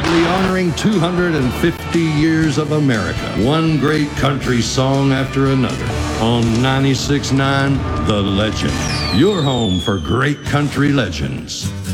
proudly honoring 250 years of America, one great country song after another. On 96.9, The Legend, your home for great country legends.